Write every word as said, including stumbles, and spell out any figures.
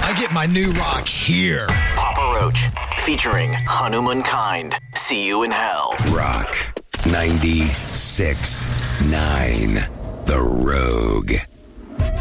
I get my new rock here. Papa Roach, featuring Hanuman Kind. See you in hell. Rock ninety-six point nine, The Rogue.